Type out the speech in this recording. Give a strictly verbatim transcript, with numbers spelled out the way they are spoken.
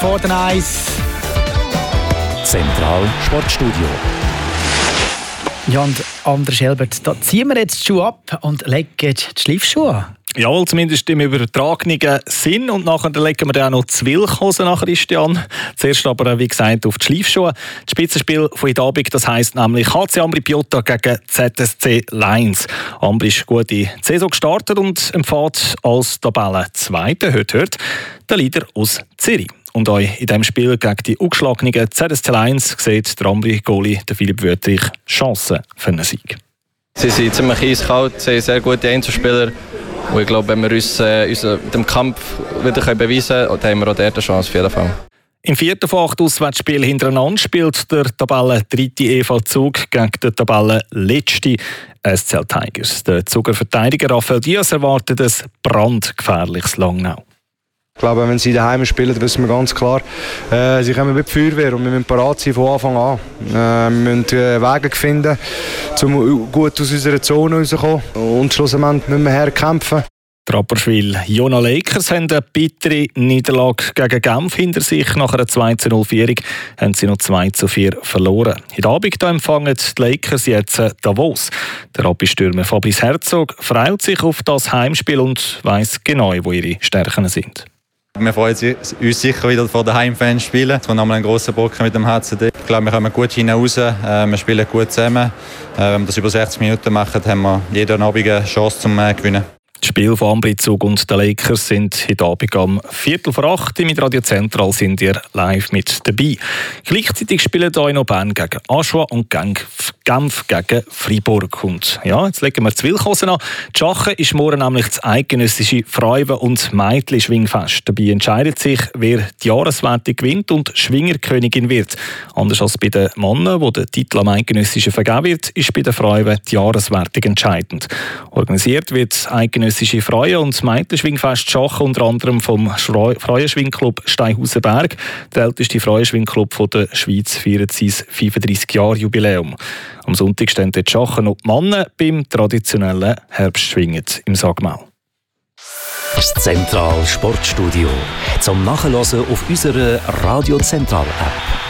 vor den Eis. Zentral Sportstudio. Ja, und Anders Elbert, da ziehen wir jetzt die Schuhe ab und legen die Schleifschuhe an. Jawohl, zumindest im übertragenen Sinn. Und nachher legen wir dann auch noch die Zwilchhosen nach, Christian. Zuerst aber, wie gesagt, auf die Schleifschuhe. Das Spitzenspiel von heute Abend, das heisst nämlich H C Ambri Piotta gegen Z S C Lions. Ambri ist gut in die Saison gestartet und empfiehlt als Tabellenzweiter, hört, hört, der Leader aus Zürich. Und auch in diesem Spiel gegen die ungeschlagenen Z S C Lions sieht der Ambri-Goalie Philipp Wüttrich Chancen für einen Sieg. Sie sind ziemlich eiskalt, sie haben sehr gute Einzelspieler. Und ich glaube, wenn wir uns äh, in dem Kampf wieder beweisen können, dann haben wir auch dort eine Chance auf jeden Fall. Im vierten von acht Auswärtsspielen hintereinander spielt der Tabellendritte E V Zug gegen den Tabellenletzten S C L Tigers. Der Zuger Verteidiger Rafael Diaz erwartet ein brandgefährliches Langnau. Ich glaube, wenn sie daheim spielen, wissen wir ganz klar, äh, sie kommen mit Feuerwehr und wir müssen parat sein von Anfang an. Äh, wir müssen äh, Wege finden, um gut aus unserer Zone rauszukommen und schlussendlich müssen wir herkämpfen. Die Rapperswil Jona Lakers haben eine bittere Niederlage gegen Genf hinter sich. Nach einer zwei zu null Führung haben sie noch zwei zu vier verloren. Heute Abend empfangen die Lakers jetzt Davos. Der Rappi-Stürmer Fabrice Herzog freut sich auf das Heimspiel und weiss genau, wo ihre Stärken sind. Wir freuen uns sicher wieder vor den Heimfans zu spielen. Es kommt nochmal ein grosser Brocken mit dem H C D. Ich glaube, wir kommen gut hinaus. Wir spielen gut zusammen. Wenn wir das über sechzig Minuten machen, haben wir jeden Abend eine Chance zum Gewinnen. Die Spiele von Ambri Zug und den Lakers sind heute Abend um Viertel vor acht. Mit Radio Zentral sind ihr live mit dabei. Gleichzeitig spielen hier noch Bern gegen Aschua und Genf, Genf gegen Freiburg. Und ja, jetzt legen wir die Zwilchhosen an. Die Schache ist morgen nämlich das eidgenössische Frauen- und Meitli-Schwingfest. Dabei entscheidet sich, wer die Jahreswertung gewinnt und Schwingerkönigin wird. Anders als bei den Männern, wo der Titel am eidgenössischen vergeben wird, ist bei den Frauen die Jahreswertung entscheidend. Organisiert wird das eidgenössische Frauen- und Meitli-Schwingfest Schache unter anderem vom Frauenschwingclub Steinhausenberg. Der älteste Frauenschwingclub der Schweiz feiert sein fünfunddreissig Jahre Jubiläum. Am Sonntag stehen die Schachen und die Männer beim traditionellen Herbstschwingen im Sagmau. Das Zentral Sportstudio zum Nachhören auf unserer Radio Zentral App.